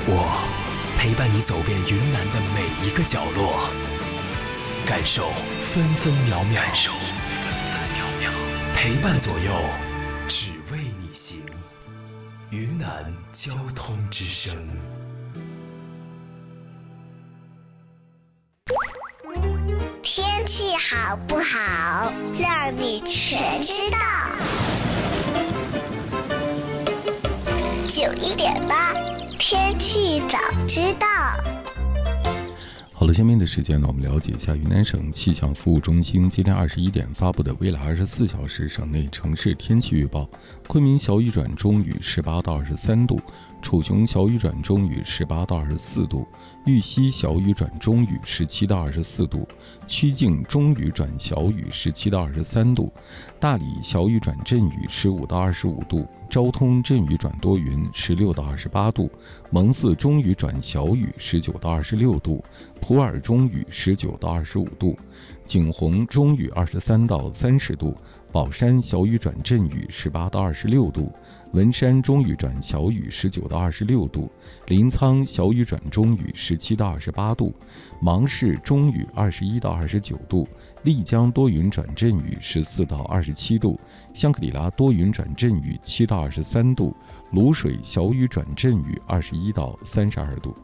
我陪伴你走遍云南的每一个角落，感受分分秒秒，陪伴左右，只为你行。云南交通之声。 天气好不好，让你全知道。91.8，天气早知道。 好了，下面的时间呢，我们了解一下云南省气象服务中心今天21点发布的未来24小时省内城市天气预报。昆明小雨转中雨18到23度，楚雄小雨转中雨18到24度，玉溪小雨转中雨17到24度，曲靖中雨转小雨17到23度，大理小雨转阵雨15到25度，昭通阵雨转多云16到28度，蒙自中雨转小雨19到26度，普洱中雨19到25度，景洪中雨23到30度，宝山小雨转阵雨18到26度，文山中雨转小雨19到26度，临沧小雨转中雨17到28度，芒市中雨21到29度，丽江多云转阵雨14到27度，香格里拉多云转阵雨7到23度，卤水小雨转阵雨21到32度。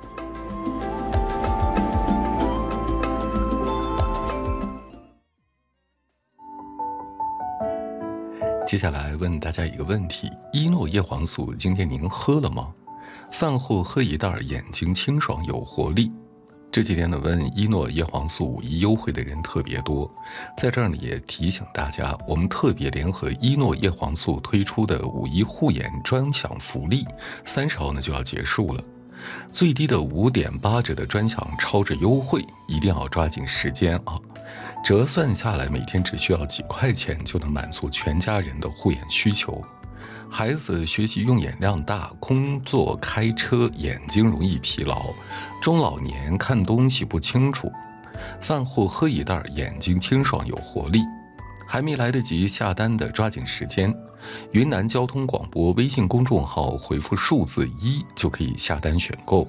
接下来问大家一个问题：依诺叶黄素今天您喝了吗？饭后喝一袋，眼睛清爽有活力。这几天呢，问依诺叶黄素5·1优惠的人特别多，在这儿呢也提醒大家，我们特别联合依诺叶黄素推出的5·1护眼专享福利，30号呢就要结束了。最低的5.8折的专享超值优惠，一定要抓紧时间啊！折算下来，每天只需要几块钱就能满足全家人的护眼需求。孩子学习用眼量大，工作开车眼睛容易疲劳，中老年看东西不清楚，饭后喝一袋，眼睛清爽有活力。还没来得及下单的抓紧时间，云南交通广播微信公众号回复数字1就可以下单选购。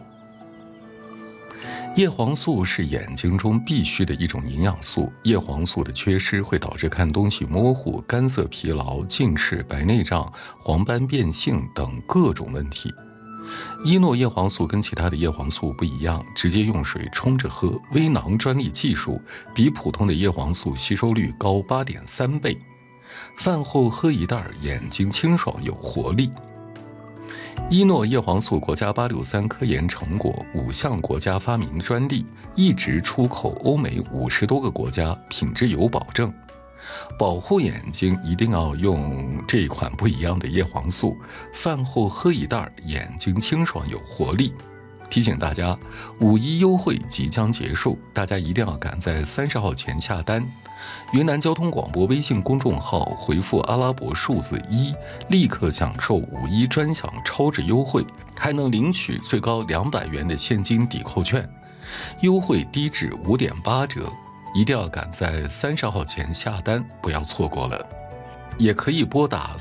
叶黄素是眼睛中必须的一种营养素，叶黄素的缺失会导致看东西模糊、干涩疲劳、近视、白内障、黄斑变性等各种问题。依诺叶黄素跟其他的叶黄素不一样，直接用水冲着喝，微囊专利技术，比普通的叶黄素吸收率高8.3倍。饭后喝一袋，眼睛清爽有活力。依诺叶黄素国家863科研成果，5项国家发明专利，一直出口欧美50多个国家，品质有保证。保护眼睛一定要用这一款不一样的叶黄素，饭后喝一袋，眼睛清爽有活力。提醒大家，5·1优惠即将结束，大家一定要赶在30号前下单。云南交通广播微信公众号回复阿拉伯数字1，立刻享受5·1专享超值优惠，还能领取最高200元的现金抵扣券，优惠低至5.8折。一定要赶在30号前下单，不要错过了。也可以拨打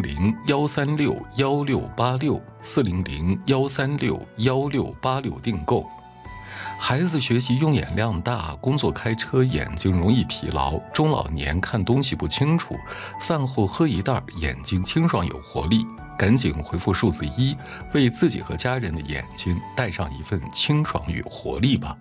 400-136-1686，400-136-1686订购。孩子学习用眼量大，工作开车眼睛容易疲劳，中老年看东西不清楚，饭后喝一袋，眼睛清爽有活力。赶紧回复数字1，为自己和家人的眼睛带上一份清爽与活力吧。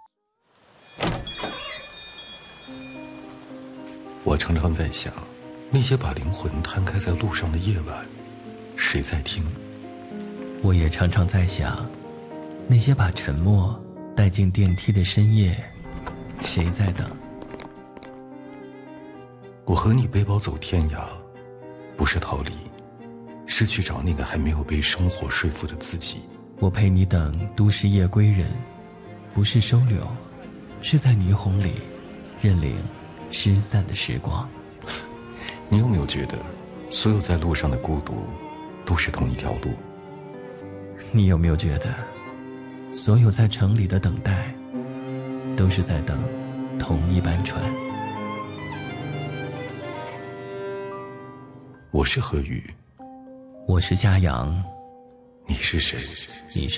我常常在想，那些把灵魂摊开在路上的夜晚，谁在听？ 我也常常在想，那些把沉默带进电梯的深夜，谁在等？ 我和你背包走天涯，不是逃离，是去找那个还没有被生活说服的自己。 我陪你等都市夜归人，不是收留，是在霓虹里认领失散的时光。 你有没有觉得，所有在路上的孤独，都是同一条路？ 你有没有觉得，所有在城里的等待，都是在等同一班船？ 我是何宇， 我是嘉阳， 你是谁？ 你是